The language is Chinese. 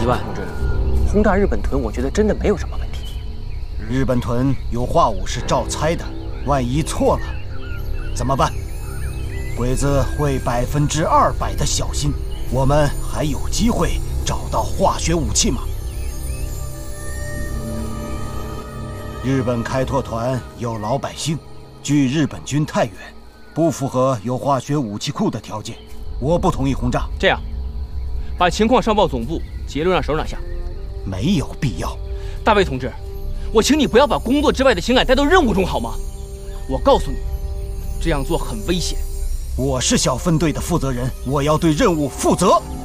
一万，同志，轰炸日本屯，我觉得真的没有什么问题。 日本屯有话武是照猜的，万一错了怎么办？鬼子会200%的小心，我们还有机会找到化学武器吗？日本开拓团有老百姓，距日本军太远，不符合有化学武器库的条件，我不同意轰炸。 这样，把情况上报总部，结论让首长下。 没有必要。 大卫同志，我请你不要把工作之外的情感带到任务中好吗？我告诉你，这样做很危险。 我是小分队的负责人，我要对任务负责。